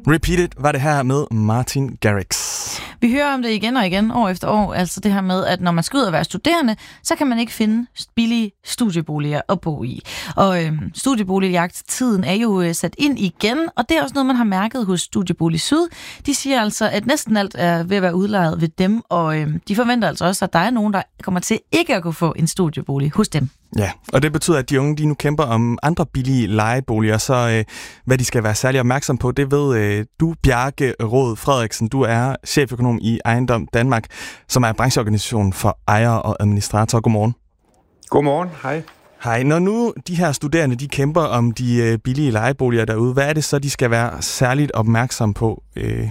Repeated var det her med Martin Garrix. Vi hører om det igen og igen, år efter år. Altså det her med, at når man skal ud og være studerende, så kan man ikke finde billige studieboliger at bo i. Og studieboligjagt-tiden er jo sat ind igen, og det er også noget, man har mærket hos Studiebolig Syd. De siger altså, at næsten alt er ved at være udlejet ved dem, og de forventer altså også, at der er nogen, der kommer til ikke at kunne få en studiebolig hos dem. Ja, og det betyder, at de unge de nu kæmper om andre billige lejeboliger, så hvad de skal være særlig opmærksom på, det ved du, Bjarke Rod Frederiksen. Du er cheføkonom i Ejendom Danmark, som er brancheorganisationen for ejere og administratorer. Godmorgen. Godmorgen, hej. Hej. Når nu de her studerende de kæmper om de billige lejeboliger derude, hvad er det så, de skal være særligt opmærksom på?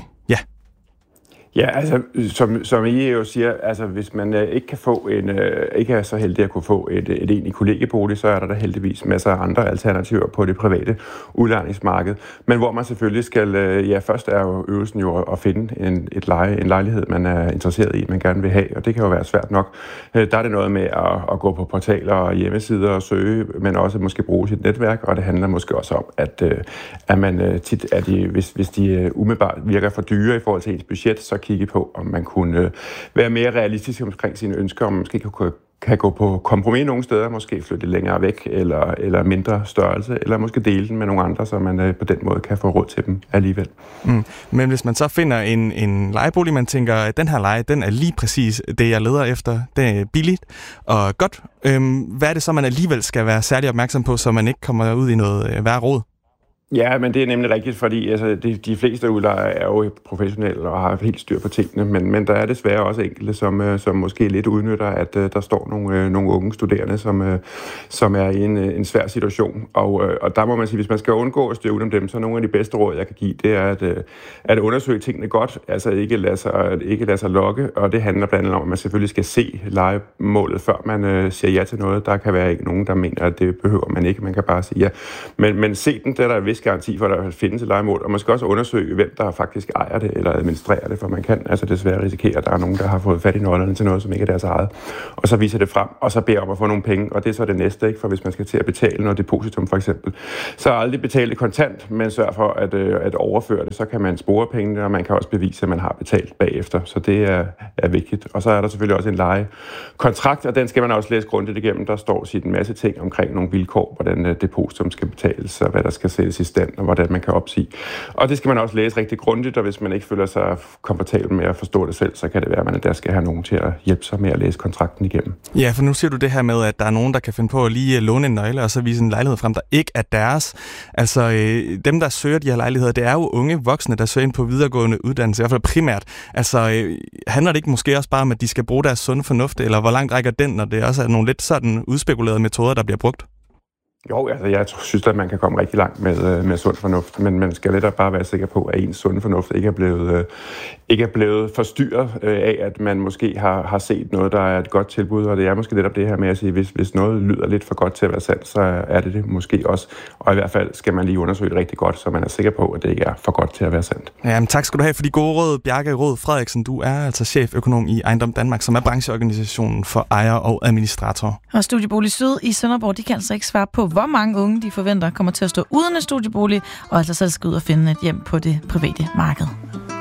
Ja, altså, som I jo siger, altså, hvis man ikke kan få ikke er så heldig at kunne få et egentlig kollegiebolig, så er der heldigvis masser af andre alternativer på det private udlejningsmarked. Men hvor man selvfølgelig skal, først er jo øvelsen jo at finde en lejlighed, man er interesseret i, man gerne vil have, og det kan jo være svært nok. Der er det noget med at gå på portaler og hjemmesider og søge, men også måske bruge sit netværk, og det handler måske også om, at man tit, hvis de umiddelbart virker for dyre i forhold til ens budget, så kigge på, om man kunne være mere realistisk omkring sine ønsker, om man måske kan gå på kompromis nogle steder, måske flytte længere væk, eller mindre størrelse, eller måske dele den med nogle andre, så man på den måde kan få råd til dem alligevel. Men hvis man så finder en lejebolig, man tænker, at den her leje, den er lige præcis det, jeg leder efter, det er billigt og godt, hvad er det så, man alligevel skal være særlig opmærksom på, så man ikke kommer ud i noget værre rod? Ja, men det er nemlig rigtigt, fordi altså, de fleste udlejere er jo professionelle og har helt styr på tingene, men der er desværre også enkelte, som måske lidt udnytter, at der står nogle unge studerende, som er i en svær situation. Og der må man sige, hvis man skal undgå at støve dem, så nogle af de bedste råd, jeg kan give, det er at undersøge tingene godt, altså ikke lade sig lokke, og det handler blandt andet om, at man selvfølgelig skal se lejemålet, før man siger ja til noget. Der kan være ikke nogen, der mener, at det behøver man ikke, man kan bare sige ja. Men se den, der er vis garanti for, at der findes et lejemål, og man skal også undersøge, hvem der faktisk ejer det eller administrerer det, for man kan altså desværre risikere, at der er nogen, der har fået fat i nøglerne til noget, som ikke er deres eget, og så viser det frem, og så beder om at få nogle penge, og det er så det næste, ikke? For hvis man skal til at betale noget depositum for eksempel, så aldrig betale kontant, men sørg for at overføre det, så kan man spore pengene, og man kan også bevise, at man har betalt bagefter, så det er vigtigt. Og så er der selvfølgelig også en lejekontrakt, og den skal man også læse grundigt igennem. Der står en masse ting omkring nogle vilkår, hvordan depositum skal betales, og hvad der skal sættes i stand, og hvordan man kan opsige. Og det skal man også læse rigtig grundigt, og hvis man ikke føler sig komfortabel med at forstå det selv, så kan det være, at man der skal have nogen til at hjælpe sig med at læse kontrakten igennem. Ja, for nu siger du det her med, at der er nogen, der kan finde på at lige låne en nøgle, og så vise en lejlighed frem, der ikke er deres. Altså, dem, der søger de her lejligheder, det er jo unge voksne, der søger ind på videregående uddannelse, i hvert fald primært. Altså, handler det ikke måske også bare om, at de skal bruge deres sunde fornuft, eller hvor langt rækker den, når det også er nogle lidt sådan udspekulerede metoder, der bliver brugt? Jo, altså jeg synes, at man kan komme rigtig langt med sund fornuft, men man skal lidt bare være sikker på, at ens sunde fornuft ikke er blevet forstyrret af, at man måske har set noget, der er et godt tilbud, og det er måske lidt det her med at sige, hvis noget lyder lidt for godt til at være sandt, så er det måske også, og i hvert fald skal man lige undersøge det rigtig godt, så man er sikker på, at det ikke er for godt til at være sandt. Jamen tak skal du have for de gode råd, Bjarke Rod Frederiksen. Du er altså cheføkonom i Ejendom Danmark, som er brancheorganisationen for ejere og administratorer. Og Studiebolig Syd i Sønderborg, de kan altså ikke svare på, hvor mange unge de forventer kommer til at stå uden en studiebolig, og altså selv skal ud og finde et hjem på det private marked.